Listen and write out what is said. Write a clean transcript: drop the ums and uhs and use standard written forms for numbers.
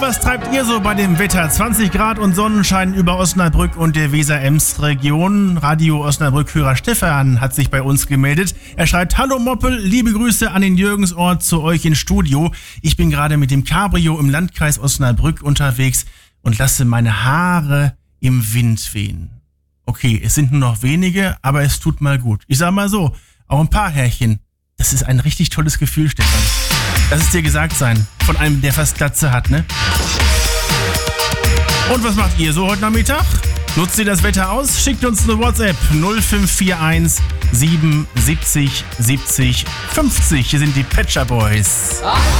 was treibt ihr so bei dem Wetter? 20 Grad und Sonnenschein über Osnabrück und der Weser-Ems-Region. Radio Osnabrück-Hörer Stefan hat sich bei uns gemeldet. Er schreibt: Hallo Moppel, liebe Grüße an den Jürgensort zu euch ins Studio. Ich bin gerade mit dem Cabrio im Landkreis Osnabrück unterwegs und lasse meine Haare im Wind wehen. Okay, es sind nur noch wenige, aber es tut mal gut. Ich sag mal so, auch ein paar Härchen. Das ist ein richtig tolles Gefühl, Stefan. Lass es dir gesagt sein. Von einem, der fast Glatze hat, ne? Und was macht ihr so heute Nachmittag? Nutzt ihr das Wetter aus? Schickt uns eine WhatsApp 0541 77 70 50. Hier sind die Pet Shop Boys.